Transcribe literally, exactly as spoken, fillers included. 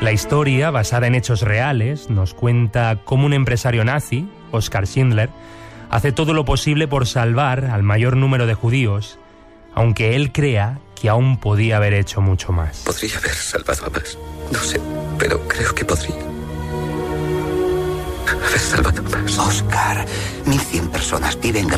La historia, basada en hechos reales, nos cuenta cómo un empresario nazi, Oskar Schindler, hace todo lo posible por salvar al mayor número de judíos, aunque él crea que aún podía haber hecho mucho más. Podría haber salvado a más. No sé, pero creo que podría haber salvado a más. Oskar, mil cien personas viven